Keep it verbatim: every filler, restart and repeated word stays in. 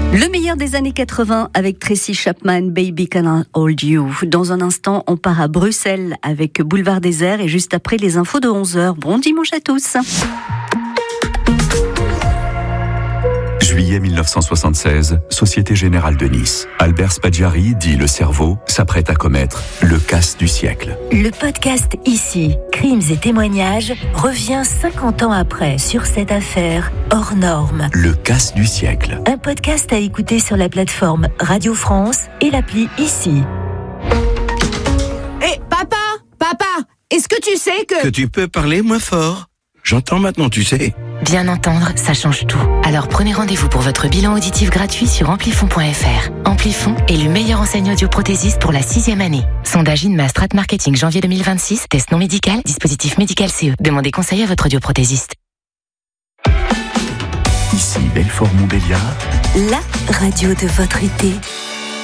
Le meilleur des années quatre-vingts avec Tracy Chapman, Baby Can I Hold You. Dans un instant, on part à Bruxelles avec Boulevard Désert et juste après les infos de onze heures. Bon dimanche à tous. Juillet mille neuf cent soixante-seize, Société Générale de Nice. Albert Spaggiari, dit le cerveau, s'apprête à commettre le casse du siècle. Le podcast Ici, crimes et témoignages revient cinquante ans après sur cette affaire hors norme. Le casse du siècle. Un podcast à écouter sur la plateforme Radio France et l'appli Ici. Hé, hey, papa, papa, est-ce que tu sais que... Que tu peux parler moins fort. J'entends maintenant, tu sais. Bien entendre, ça change tout. Alors prenez rendez-vous pour votre bilan auditif gratuit sur amplifon point f r. Amplifon est le meilleur enseigne audioprothésiste pour la sixième année. Sondage INMA Strat Marketing janvier deux mille vingt-six. Test non médical, dispositif médical C E. Demandez conseil à votre audioprothésiste. Ici Belfort Montbéliard. La radio de votre été.